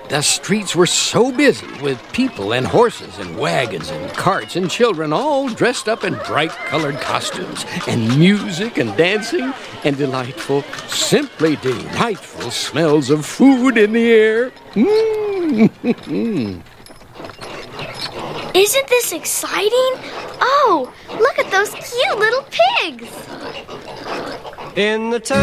The streets were so busy with people and horses and wagons and carts and children all dressed up in bright-colored costumes and music and dancing and delightful, simply delightful smells of food in the air. Isn't this exciting? Oh, look at those cute little pigs. In the